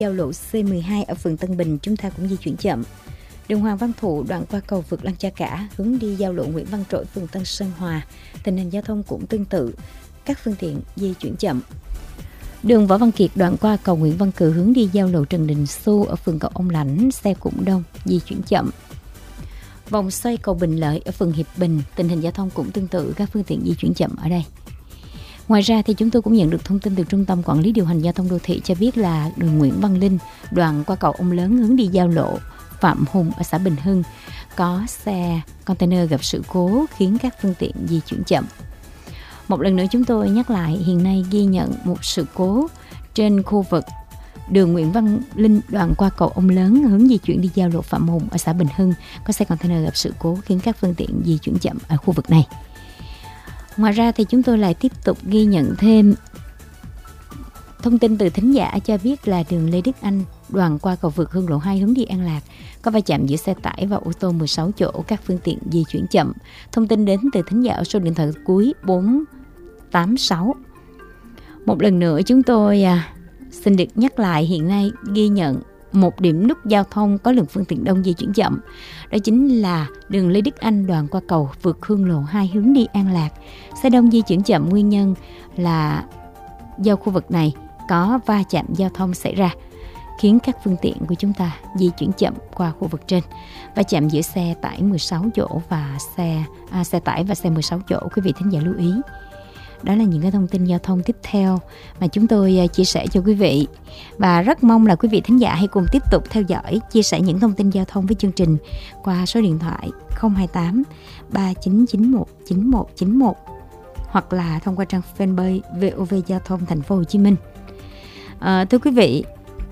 giao lộ C12 ở phường Tân Bình chúng ta cũng di chuyển chậm. Đường Hoàng Văn Thụ đoạn qua cầu vượt Lăng Cha Cả hướng đi giao lộ Nguyễn Văn Trỗi phường Tân Sơn Hòa, tình hình giao thông cũng tương tự, các phương tiện di chuyển chậm. Đường Võ Văn Kiệt đoạn qua cầu Nguyễn Văn Cừ hướng đi giao lộ Trần Đình Xu ở phường Cầu Ông Lãnh, xe cũng đông, di chuyển chậm. Vòng xoay cầu Bình Lợi ở phường Hiệp Bình, tình hình giao thông cũng tương tự, các phương tiện di chuyển chậm ở đây. Ngoài ra thì chúng tôi cũng nhận được thông tin từ Trung tâm Quản lý Điều hành Giao thông Đô thị cho biết là đường Nguyễn Văn Linh đoạn qua cầu Ông Lớn hướng đi giao lộ Phạm Hùng ở xã Bình Hưng có xe container gặp sự cố khiến các phương tiện di chuyển chậm. Một lần nữa chúng tôi nhắc lại, hiện nay ghi nhận một sự cố trên khu vực đường Nguyễn Văn Linh đoạn qua cầu Ông Lớn hướng di chuyển đi giao lộ Phạm Hùng ở xã Bình Hưng có xe container gặp sự cố khiến các phương tiện di chuyển chậm ở khu vực này. Ngoài ra thì chúng tôi lại tiếp tục ghi nhận thêm thông tin từ thính giả cho biết là đường Lê Đức Anh đoạn qua cầu vượt Hương Lộ 2 hướng đi An Lạc có va chạm giữa xe tải và ô tô 16 chỗ, các phương tiện di chuyển chậm. Thông tin đến từ thính giả ở số điện thoại cuối 486. Một lần nữa chúng tôi xin được nhắc lại, hiện nay ghi nhận một điểm nút giao thông có lượng phương tiện đông di chuyển chậm. Đó chính là đường Lê Đức Anh đoạn qua cầu vượt Hương Lộ 2 hướng đi An Lạc. Xe đông di chuyển chậm nguyên nhân là do khu vực này có va chạm giao thông xảy ra, khiến các phương tiện của chúng ta di chuyển chậm qua khu vực trên. Va chạm giữa xe tải 16 chỗ và xe tải và xe 16 chỗ, quý vị thính giả lưu ý. Đó là những cái thông tin giao thông tiếp theo mà chúng tôi chia sẻ cho quý vị. Và rất mong là quý vị thính giả hãy cùng tiếp tục theo dõi, chia sẻ những thông tin giao thông với chương trình qua số điện thoại 028 3991 9191 hoặc là thông qua trang fanpage VOV Giao thông Thành phố Hồ Chí Minh. Thưa quý vị,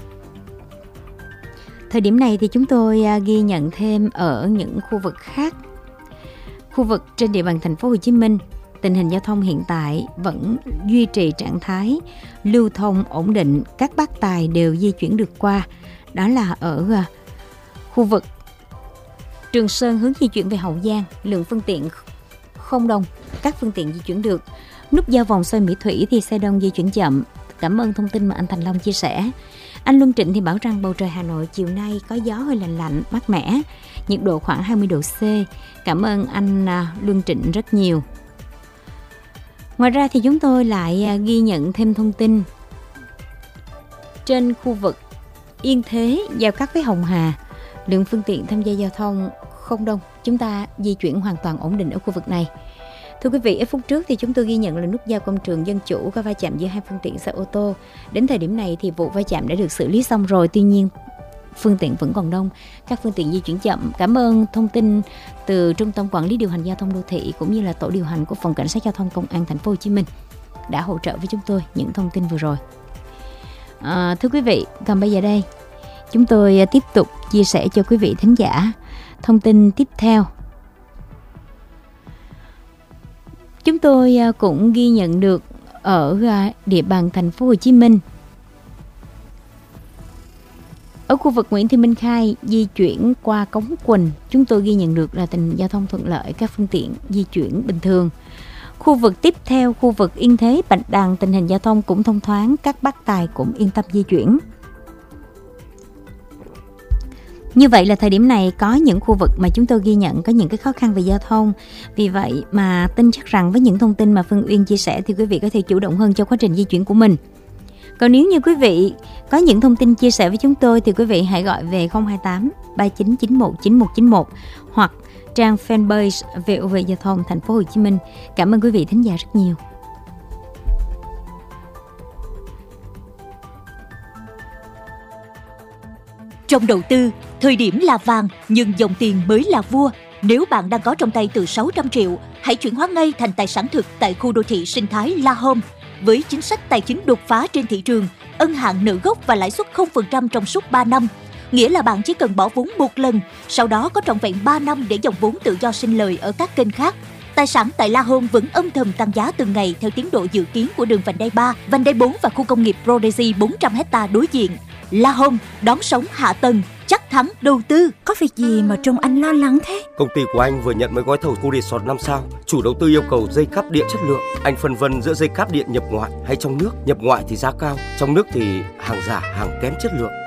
thời điểm này thì chúng tôi ghi nhận thêm ở những khu vực khác, khu vực trên địa bàn Thành phố Hồ Chí Minh, tình hình giao thông hiện tại vẫn duy trì trạng thái lưu thông ổn định, các bác tài đều di chuyển được qua. Đó là ở khu vực Trường Sơn hướng di chuyển về Hậu Giang, lượng phương tiện không đông, các phương tiện di chuyển được. Nút giao vòng xoay Mỹ Thủy thì xe đông di chuyển chậm. Cảm ơn thông tin mà anh Thành Long chia sẻ. Anh Luân Trịnh thì bảo rằng bầu trời Hà Nội chiều nay có gió hơi lạnh lạnh, mát mẻ, nhiệt độ khoảng 20 độ C. Cảm ơn anh Luân Trịnh rất nhiều. Ngoài ra thì chúng tôi lại ghi nhận thêm thông tin trên khu vực Yên Thế giao cắt với Hồng Hà, lượng phương tiện tham gia giao thông không đông, chúng ta di chuyển hoàn toàn ổn định ở khu vực này. Thưa quý vị, ít phút trước thì chúng tôi ghi nhận là nút giao Công Trường Dân Chủ có va chạm giữa hai phương tiện xe ô tô. Đến thời điểm này thì vụ va chạm đã được xử lý xong rồi, tuy nhiên phương tiện vẫn còn đông, các phương tiện di chuyển chậm. Cảm ơn thông tin từ Trung tâm Quản lý Điều hành Giao thông Đô thị cũng như là tổ điều hành của Phòng Cảnh sát Giao thông Công an Thành phố Hồ Chí Minh đã hỗ trợ với chúng tôi những thông tin vừa rồi. Thưa quý vị, còn bây giờ đây chúng tôi tiếp tục chia sẻ cho quý vị thính giả thông tin tiếp theo. Chúng tôi cũng ghi nhận được ở địa bàn Thành phố Hồ Chí Minh, ở khu vực Nguyễn Thị Minh Khai di chuyển qua Cống Quỳnh, chúng tôi ghi nhận được là tình hình giao thông thuận lợi, các phương tiện di chuyển bình thường. Khu vực tiếp theo, khu vực Yên Thế Bạch Đằng, tình hình giao thông cũng thông thoáng, các bác tài cũng yên tâm di chuyển. Như vậy là thời điểm này có những khu vực mà chúng tôi ghi nhận có những cái khó khăn về giao thông. Vì vậy mà tin chắc rằng với những thông tin mà Phương Uyên chia sẻ thì quý vị có thể chủ động hơn trong quá trình di chuyển của mình. Còn nếu như quý vị có những thông tin chia sẻ với chúng tôi thì quý vị hãy gọi về 028 3991 9191 hoặc trang fanpage VOV Giao thông Thành phố Hồ Chí Minh. Cảm ơn quý vị thính giả rất nhiều. Trong đầu tư, thời điểm là vàng nhưng dòng tiền mới là vua. Nếu bạn đang có trong tay từ 600 triệu, hãy chuyển hóa ngay thành tài sản thực tại khu đô thị sinh thái La Home. Với chính sách tài chính đột phá trên thị trường, ân hạn nợ gốc và lãi suất 0% trong suốt 3 năm. Nghĩa là bạn chỉ cần bỏ vốn một lần, sau đó có trọn vẹn 3 năm để dòng vốn tự do sinh lời ở các kênh khác. Tài sản tại La Home vẫn âm thầm tăng giá từng ngày theo tiến độ dự kiến của đường vành đai 3, vành đai 4 và khu công nghiệp Prodigy 400 ha đối diện. La Home, đón sóng hạ tầng, chắc thắng đầu tư. Có việc gì mà trông anh lo lắng thế? Công ty của anh vừa nhận mấy gói thầu khu resort 5 sao. Chủ đầu tư yêu cầu dây cáp điện chất lượng. Anh phân vân giữa dây cáp điện nhập ngoại hay trong nước. Nhập ngoại thì giá cao, trong nước thì hàng giả, hàng kém chất lượng.